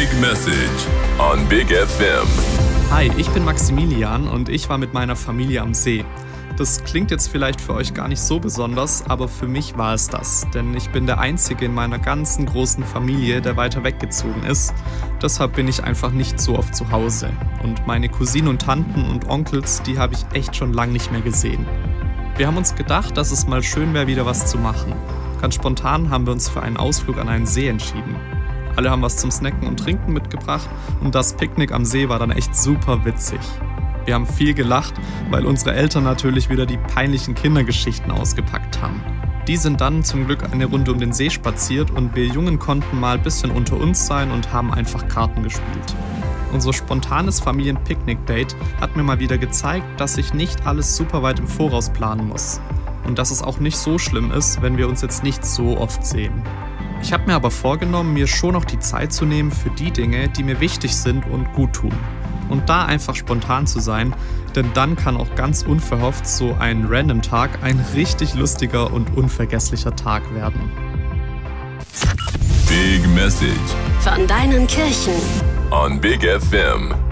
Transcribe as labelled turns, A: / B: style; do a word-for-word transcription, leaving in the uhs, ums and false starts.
A: Big Message on Big F M.
B: Hi, ich bin Maximilian und ich war mit meiner Familie am See. Das klingt jetzt vielleicht für euch gar nicht so besonders, aber für mich war es das. Denn ich bin der Einzige in meiner ganzen großen Familie, der weiter weggezogen ist. Deshalb bin ich einfach nicht so oft zu Hause. Und meine Cousinen und Tanten und Onkels, die habe ich echt schon lange nicht mehr gesehen. Wir haben uns gedacht, dass es mal schön wäre, wieder was zu machen. Ganz spontan haben wir uns für einen Ausflug an einen See entschieden. Alle haben was zum Snacken und Trinken mitgebracht und das Picknick am See war dann echt super witzig. Wir haben viel gelacht, weil unsere Eltern natürlich wieder die peinlichen Kindergeschichten ausgepackt haben. Die sind dann zum Glück eine Runde um den See spaziert und wir Jungen konnten mal ein bisschen unter uns sein und haben einfach Karten gespielt. Unser spontanes Familien-Picknick-Date hat mir mal wieder gezeigt, dass ich nicht alles super weit im Voraus planen muss. Und dass es auch nicht so schlimm ist, wenn wir uns jetzt nicht so oft sehen. Ich habe mir aber vorgenommen, mir schon noch die Zeit zu nehmen für die Dinge, die mir wichtig sind und gut tun. Und da einfach spontan zu sein, denn dann kann auch ganz unverhofft so ein Random-Tag ein richtig lustiger und unvergesslicher Tag werden.
A: Big Message
C: von deinen Kirchen
A: on Big F M.